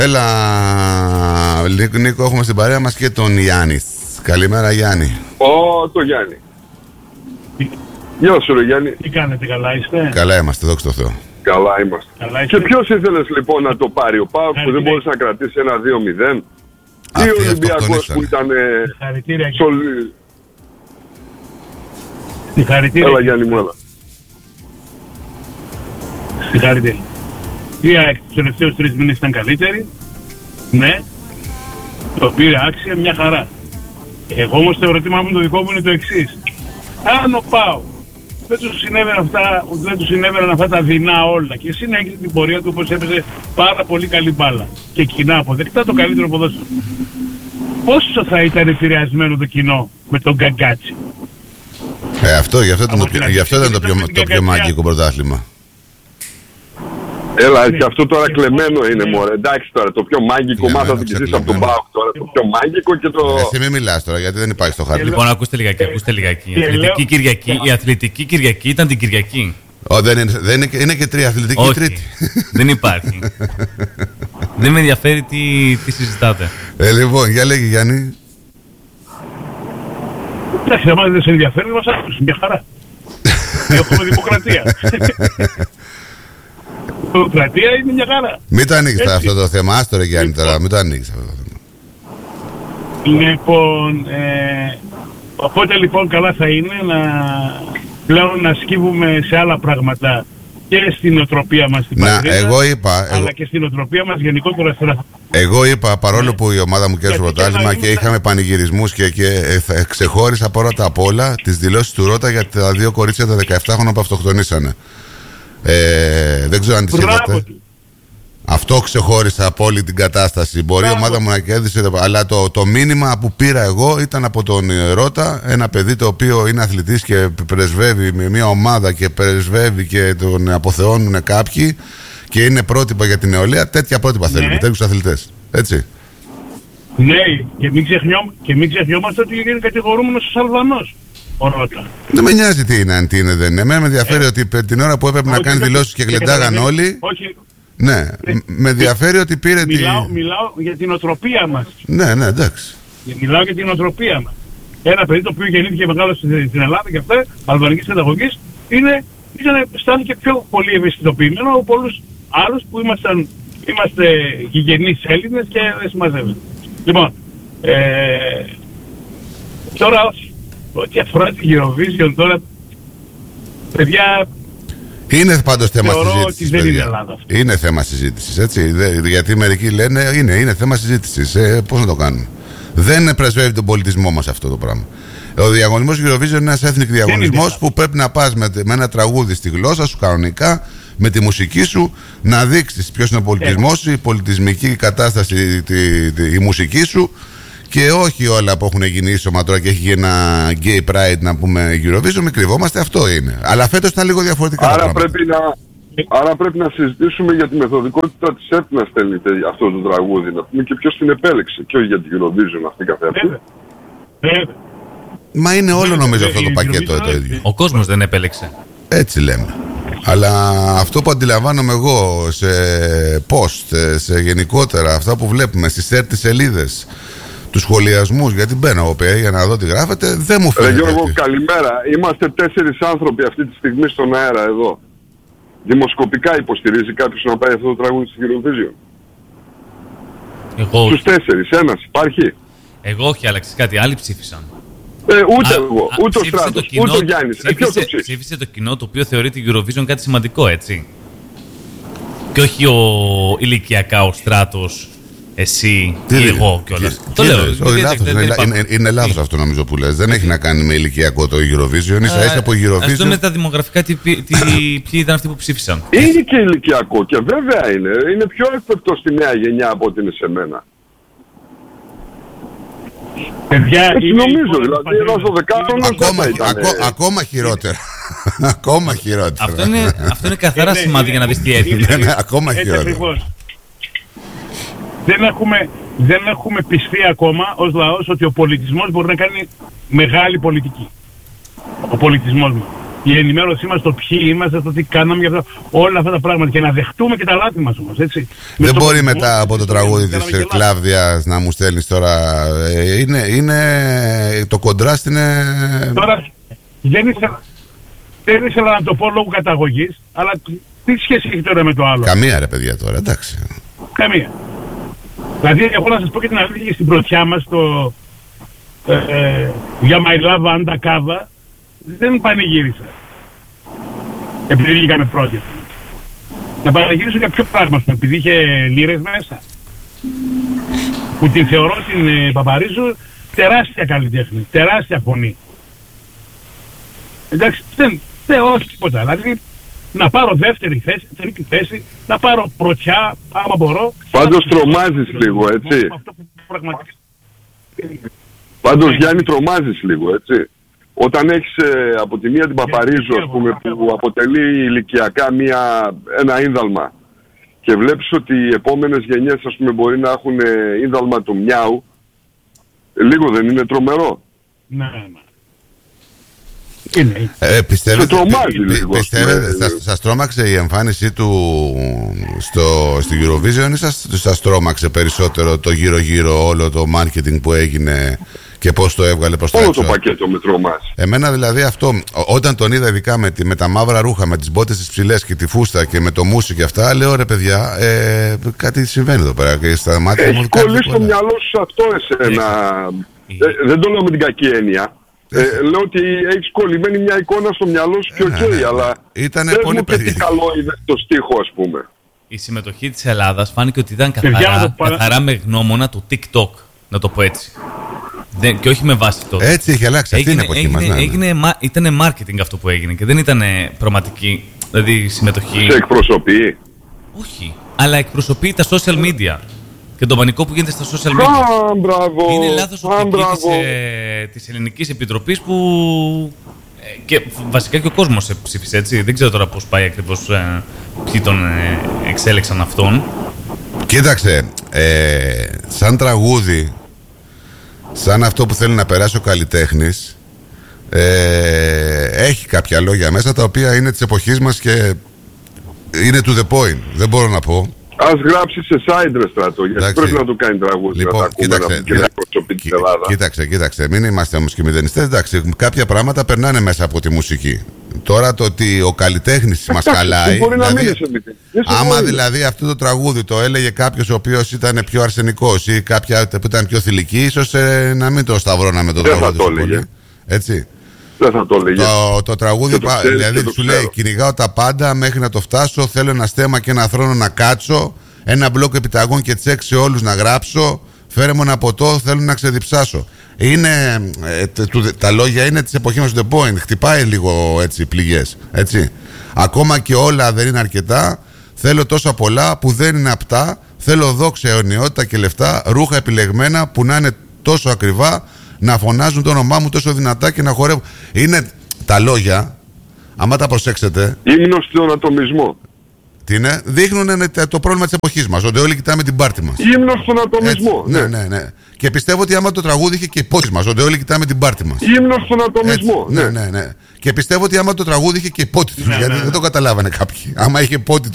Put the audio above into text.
Έλα, Νίκο, έχουμε στην παρέα μας και τον Γιάννη. Καλημέρα, Γιάννη. Το Γιάννη. Γεια σου, ρε Γιάννη. Τι κάνετε, καλά είστε? Καλά είμαστε, δόξα τω Θεώ. Καλά είμαστε. Καλά και ποιος ήθελες λοιπόν να το πάρει, ο ΠΑΟΚ που δεν μπορούσε να κρατήσει ένα 2-0? Ή ο Ολυμπιακός που ήταν... Συγχαρητήρια. Συγχαρητήρια. Έλα Γιάννη μου, έλα. Συγχαρητήρια. Η ΑΕΚ τους τελευταίους 3 μήνες ήταν καλύτερη. Ναι. Το πήρε άξια, μια χαρά. Εγώ όμως το ερώτημά μου το δικό μου είναι το εξής. Αν ο ΠΑΟΚ δεν τους συνέβαιναν αυτά τα δεινά όλα και συνέχισε την πορεία του όπως έπαιζε πάρα πολύ καλή μπάλα και κοινά αποδεκτά το καλύτερο ποδόσφαιρο, πόσο θα ήταν επηρεασμένο το κοινό με τον Γκαγκάτσι? Γι' αυτό ήταν το πιο μαγικό πρωτάθλημα. Έλα, και αυτό τώρα κλεμμένο είναι, μωρέ. Εντάξει τώρα, το πιο μάγικο μάθα την ζήσει από τον ΠΑΟΚ τώρα. Το πιο μάγικο και το... Εσύ μην μιλάς τώρα, γιατί δεν υπάρχει στο χάρτη. Λοιπόν, ακούστε λιγάκι. Η Αθλητική Κυριακή ήταν την Κυριακή. Δεν είναι και Αθλητική Τρίτη. Δεν υπάρχει. Δεν με ενδιαφέρει τι συζητάτε. Λοιπόν, για λέγει Γιάννη. Εντάξει, εμάς δεν σε ενδιαφέρει, μας άκουσε, μια χαρά. Έχουμε δημοκρατία. Η δημοκρατία είναι μια χαρά. Μην το ανοίξεις αυτό το θέμα, άστο ρε Γιάννη τώρα, μην το ανοίξεις αυτό το θέμα. Λοιπόν, οπότε λοιπόν καλά θα είναι πλέον να σκύβουμε σε άλλα πράγματα και στην οτροπία μας στην πατρίδα, αλλά και στην οτροπία μας γενικότερα. Εγώ είπα, παρόλο που η ομάδα μου κέρδισε το πρωτάθλημα και είχαμε πανηγυρισμούς και ξεχώρισα πρώτα απ' όλα τις δηλώσεις του Ρώτα για τα 2 κορίτσια τα 17 χρόνια που αυτοκτονήσανε. Δεν ξέρω αν τις είδατε. Αυτό ξεχώρισα από όλη την κατάσταση. Μπορεί η ομάδα μου να κέρδισε, αλλά το μήνυμα που πήρα εγώ ήταν από τον Ρώτα, ένα παιδί το οποίο είναι αθλητής και πρεσβεύει με μια ομάδα και πρεσβεύει και τον αποθεώνουν κάποιοι και είναι πρότυπα για την νεολαία. Τέτοια πρότυπα θέλουμε, τέτοιους αθλητές. Έτσι. Ναι, και μην ξεχνιόμαστε ότι είναι κατηγορούμενος ο Αλβανός. Δεν με νοιάζει τι είναι, αν τι είναι, δεν είναι. Εμένα με ενδιαφέρει ότι την ώρα που έπρεπε να κάνει δηλώσεις και γλεντάγαν όλοι. Ναι, με ενδιαφέρει ότι πήρε Μιλάω για την οτροπία μας. Ναι, εντάξει. Μιλάω για την οτροπία μας. Ένα παιδί το οποίο γεννήθηκε μεγάλο στην Ελλάδα και αυτά, αλβανικής καταγωγής, στάθηκε πιο πολύ ευαισθητοποιημένο από πολλούς άλλους που είμαστε γηγενείς Έλληνες και δεν συμμαζεύεται. Λοιπόν, τώρα ό,τι αφορά την Eurovision τώρα, παιδιά... Είναι πάντως θέμα συζήτησης, δεν είναι Ελλάδα αυτό. Είναι θέμα συζήτησης, έτσι. Γιατί μερικοί λένε είναι θέμα συζήτησης. Πώς να το κάνουμε? Δεν πρεσβεύει τον πολιτισμό μας αυτό το πράγμα. Ο διαγωνισμός Eurovision είναι ένας ethnic διαγωνισμός που πρέπει να πας με ένα τραγούδι στη γλώσσα σου κανονικά, με τη μουσική σου, να δείξεις ποιος είναι ο πολιτισμός σου, η πολιτισμική κατάσταση, η μουσική σου. Και όχι όλα που έχουν γίνει ίσωμα τώρα και έχει γίνει ένα gay pride να πούμε Eurovision, μην κρυβόμαστε, αυτό είναι. Αλλά φέτος ήταν λίγο διαφορετικά. Άρα πρέπει να συζητήσουμε για τη μεθοδικότητα της ΕΡΤ να στέλνετε αυτό το τραγούδι, να πούμε και ποιος την επέλεξε και όχι για την Eurovision αυτή καθεαυτή. Μα είναι όλο νομίζω αυτό το πακέτο το ίδιο. Ο κόσμος δεν επέλεξε. Έτσι λέμε. Αλλά αυτό που αντιλαμβάνομαι εγώ σε post, σε γενικότερα αυτά που βλέπουμε στις ΕΡΤ σελίδες, τους σχολιασμούς, γιατί μπαίνω εγώ πέρα για να δω τι γράφετε, δεν μου φαίνεται. Γιώργο, καλημέρα. Είμαστε 4 άνθρωποι αυτή τη στιγμή στον αέρα εδώ. Δημοσκοπικά υποστηρίζει κάποιος να πάει αυτό το τραγούδι στην Eurovision? Στους 4, ένας υπάρχει? Εγώ όχι, αλλά ξέρεις κάτι, άλλοι ψήφισαν. Ούτε εγώ, ούτε ο Στράτος, ούτε ο Γιάννης. Ψήφισε το κοινό το οποίο θεωρεί την Eurovision κάτι σημαντικό, έτσι. Και όχι ηλικιακά ο Στράτος, εσύ ή εγώ κιόλας. Το λέω. Είναι λάθος αυτό νομίζω που λες. Δεν έχει να κάνει με ηλικιακό το Eurovision. Ίσα-ίσα από Eurovision. Ας δούμε τα δημογραφικά ποιοι ήταν αυτοί που ψήφισαν. Είναι και ηλικιακό και βέβαια είναι. Είναι πιο ευπεπτό στη νέα γενιά από ό,τι είναι σε μένα. Έτσι νομίζω, δηλαδή εδώ στο δεκάτονο ακόμα χειρότερα. Ακόμα χειρότερα. Αυτό είναι καθαρά σημάδι για να δεις τι έρχεται. Ακόμα χειρότερα. Δεν έχουμε πιστεί ακόμα ως λαός ότι ο πολιτισμός μπορεί να κάνει μεγάλη πολιτική. Ο πολιτισμός μας. η ενημέρωσή μας, το ποιοι είμαστε, το τι κάναμε, για όλα αυτά τα πράγματα και να δεχτούμε και τα λάθη μας όμως, έτσι. Δεν μπορεί μετά από το τραγούδι της Κλάβδιας να μου στέλνεις τώρα. Το κοντράστ είναι. Τώρα δεν ήθελα να το πω λόγω καταγωγής, αλλά τι σχέση έχει τώρα με το άλλο? Καμία ρε παιδιά τώρα, εντάξει. Καμία. Δηλαδή, εγώ να σας πω και την αλήθεια, στην πρωτιά μας το για My Love Undercover δεν πανηγύρισα. Επειδή βγήκαμε πρώτοι. Να πανηγυρίσω για ποιο πράγμα, επειδή είχε λίρες μέσα. Που την θεωρώ την Παπαρίζου τεράστια καλλιτέχνη, τεράστια φωνή. Εντάξει, όχι τίποτα. Δηλαδή, να πάρω δεύτερη θέση, τρίτη θέση, να πάρω πρωτιά, άμα μπορώ. Πάντως τρομάζεις λίγο, έτσι. Πάντως, Γιάννη, τρομάζεις λίγο, έτσι. Όταν έχεις από τη μία την Παπαρίζου, ας πούμε, που αποτελεί ηλικιακά ένα ίνδαλμα και βλέπεις ότι οι επόμενες γενιές, ας πούμε, μπορεί να έχουν ίνδαλμα του Μιάου, λίγο δεν είναι τρομερό? Ναι. Πιστεύετε, σας τρόμαξε η εμφάνισή του στη Eurovision ή σας τρόμαξε περισσότερο το γύρω-γύρω όλο το marketing που έγινε και πώς το έβγαλε προς τα έξω? Όλο το πακέτο με τρομάζει. Εμένα δηλαδή αυτό, όταν τον είδα ειδικά με τα μαύρα ρούχα, με τις μπότες τις ψηλές και τη φούστα και με το μουσι και αυτά, λέω ρε παιδιά, κάτι συμβαίνει εδώ πέρα και στα μάτια μου. Έχει κολλήσει στο μυαλό σου αυτό εσένα. Δεν το λέω με την κακή έννοια. Λέω ότι έχεις κολλημένη μια εικόνα στο μυαλό σου και οκ, αλλά ήτανε πολύ τι καλό είναι το στίχο, ας πούμε. Η συμμετοχή της Ελλάδας φάνηκε ότι ήταν καθαρά με γνώμονα το TikTok, να το πω έτσι. Και όχι με βάση το. Έτσι έχει αλλάξει, αυτή είναι η εποχή μας. Ήταν marketing αυτό που έγινε και δεν ήταν πραγματική, δηλαδή συμμετοχή. Σε εκπροσωπεί? Όχι, αλλά εκπροσωπεί τα social media. Και τον πανικό που γίνεται στα social media. Μπράβο, είναι λάθος οπτική της Ελληνικής Επιτροπής που και βασικά και ο κόσμος ψήφισε, έτσι. Δεν ξέρω τώρα πώς πάει ακριβώς, ποιοι τον εξέλεξαν αυτόν. Κοίταξε, σαν τραγούδι, σαν αυτό που θέλει να περάσει ο καλλιτέχνης, έχει κάποια λόγια μέσα τα οποία είναι της εποχής μας και είναι to the point. Δεν μπορώ να πω. Ας γράψει σε site, ρε Στράτο, γιατί πρέπει να του κάνει τραγούδι. Λοιπόν, κοίταξε, μην είμαστε όμως και μηδενιστές. Εντάξει, κάποια πράγματα περνάνε μέσα από τη μουσική. Τώρα το ότι ο καλλιτέχνης μας χαλάει. Δηλαδή, άμα δηλαδή αυτό το τραγούδι το έλεγε κάποιος ο οποίος ήταν πιο αρσενικός ή κάποια που ήταν πιο θηλυκή, ίσως να μην το σταυρώναμε το τραγούδι. Δεν θα το έλεγε. Έτσι. Δεν θα το έλεγε. Το τραγούδι δηλαδή σου λέει: κυνηγάω τα πάντα μέχρι να το φτάσω. Θέλω ένα στέμα και ένα θρόνο να κάτσω. Ένα μπλοκ επιταγών και τσεκ σε όλους να γράψω. Φέρε μου ένα ποτό, θέλω να ξεδιψάσω. Τα λόγια είναι της εποχής μας, the point. Χτυπάει λίγο έτσι πληγές. Έτσι. Ακόμα και όλα δεν είναι αρκετά. Θέλω τόσα πολλά που δεν είναι απτά. Θέλω δόξα, αιωνιότητα και λεφτά. Ρούχα επιλεγμένα που να είναι τόσο ακριβά. Να φωνάζουν το όνομά μου τόσο δυνατά και να χορεύουν. Είναι τα λόγια, άμα τα προσέξετε. Ύμνος στον ατομισμό. Τι είναι, δείχνουν το πρόβλημα της εποχής μας. Ότι όλοι κοιτάμε την πάρτη μας. Ύμνος στον ατομισμό. Έτσι, ναι. Και πιστεύω ότι άμα το τραγούδι είχε και υπότιτλοι μας. Ότι όλοι κοιτάμε την πάρτη μας. Ύμνος στον ατομισμό. Ναι. Και πιστεύω ότι άμα το τραγούδι είχε και υπότιτλους. Γιατί δεν το καταλάβανε κάποιοι. Άμα είχε υπότιτλους.